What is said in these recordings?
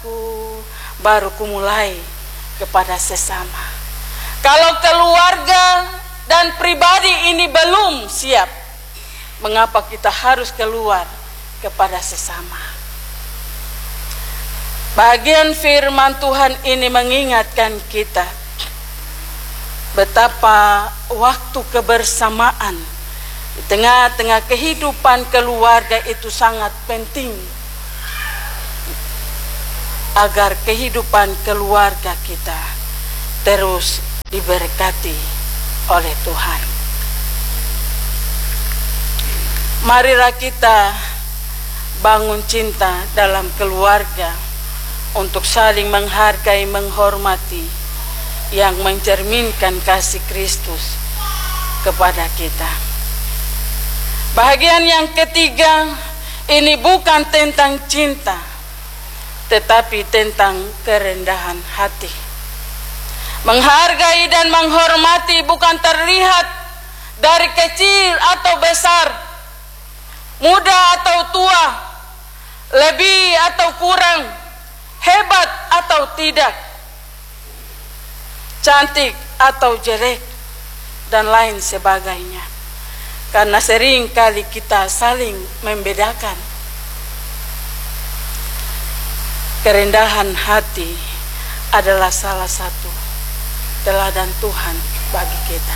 baru kumulai kepada sesama. Kalau keluarga dan pribadi ini belum siap, mengapa kita harus keluar kepada sesama? Bagian firman Tuhan ini mengingatkan kita betapa waktu kebersamaan di tengah-tengah kehidupan keluarga itu sangat penting agar kehidupan keluarga kita terus diberkati oleh Tuhan. Marilah kita bangun cinta dalam keluarga untuk saling menghargai, menghormati, yang mencerminkan kasih Kristus kepada kita. Bahagian yang ketiga ini bukan tentang cinta, tetapi tentang kerendahan hati. Menghargai dan menghormati bukan terlihat dari kecil atau besar, muda atau tua, lebih atau kurang, hebat atau tidak, cantik atau jelek, dan lain sebagainya. Karena sering kali kita saling membedakan. Kerendahan hati adalah salah satu teladan Tuhan bagi kita.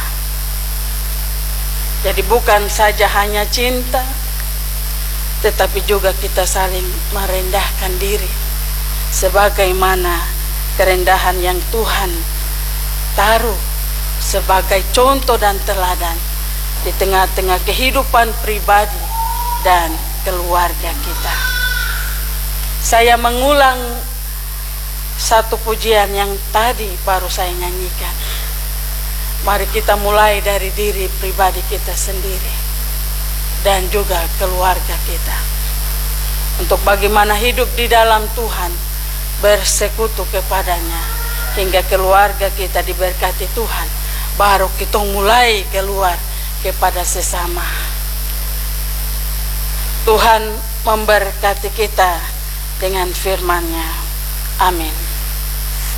Jadi bukan saja hanya cinta, tetapi juga kita saling merendahkan diri, sebagaimana kerendahan yang Tuhan taruh sebagai contoh dan teladan di tengah-tengah kehidupan pribadi dan keluarga kita. Saya mengulang satu pujian yang tadi baru saya nyanyikan. Mari kita mulai dari diri pribadi kita sendiri dan juga keluarga kita, untuk bagaimana hidup di dalam Tuhan, bersekutu kepadanya, hingga keluarga kita diberkati Tuhan, baru kita mulai keluar kepada sesama. Tuhan memberkati kita dengan firman-Nya. Amin.